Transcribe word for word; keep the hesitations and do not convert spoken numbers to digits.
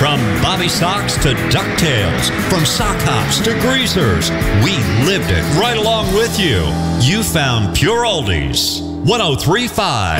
From Bobby Socks to DuckTales, from sock hops to greasers, we lived it right along with you. You found Pure Oldies. one oh three point five